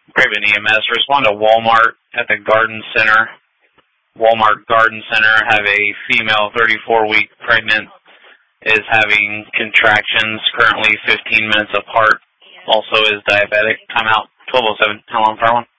Craven EMS, respond to Walmart at the Garden Center. Walmart Garden Center have a female 34-week pregnant is having contractions, currently 15 minutes apart. Also is diabetic. Time out. 1207. How long, Farland?